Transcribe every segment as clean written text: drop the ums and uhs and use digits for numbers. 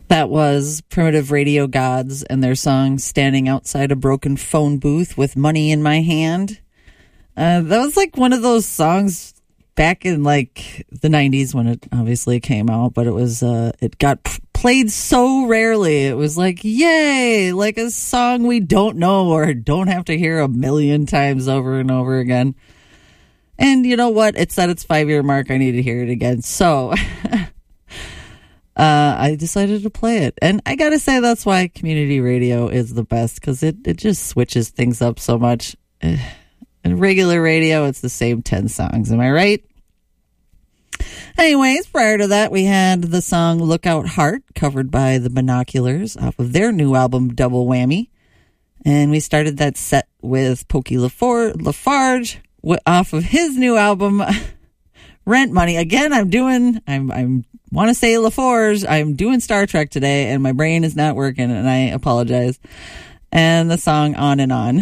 That was Primitive Radio Gods and their song Standing Outside a Broken Phone Booth with Money in My Hand. That was like one of those songs back in like the 90s when it obviously came out, but it got played so rarely. It was like, yay, like a song we don't know or don't have to hear a million times over and over again. And you know what? It's at its 5-year mark. I need to hear it again. So I decided to play it. And I got to say, that's why community radio is the best, because it just switches things up so much. In regular radio, it's the same 10 songs. Am I right? Anyways, prior to that, we had the song Lookout Heart, covered by the Binoculars off of their new album, Double Whammy. And we started that set with Pokey Lafarge off of his new album, Rent Money. Again, I want to say LaForge. I'm doing Star Trek today, and my brain is not working, and I apologize. And the song On and On.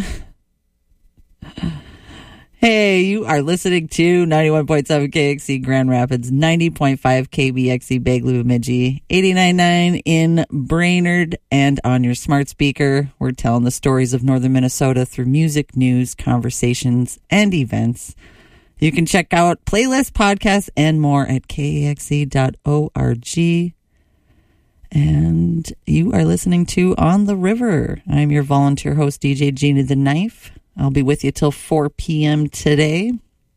Hey, you are listening to 91.7 KXC Grand Rapids, 90.5 KBXC Bagley Bemidji, 89.9 in Brainerd, and on your smart speaker. We're telling the stories of northern Minnesota through music, news, conversations, and events. You can check out playlists, podcasts, and more at kexc.org. And you are listening to On the River. I'm your volunteer host, DJ Gina the Knife. I'll be with you till 4 p.m. today.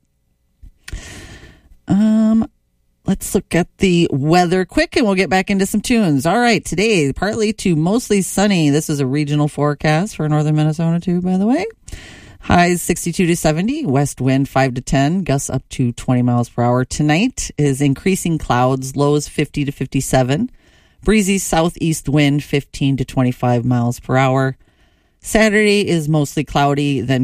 Let's look at the weather quick, and we'll get back into some tunes. All right, today, partly to mostly sunny. This is a regional forecast for northern Minnesota, too, by the way. Highs 62 to 70, west wind 5 to 10, gusts up to 20 miles per hour. Tonight is increasing clouds, lows 50 to 57. Breezy southeast wind 15 to 25 miles per hour. Saturday is mostly cloudy, then